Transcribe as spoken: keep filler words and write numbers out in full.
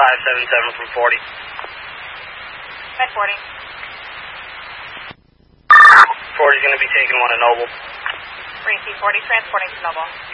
five seven seven from forty. Med forty. forty's going to be taking one to Noble. Three C forty, transporting to Noble.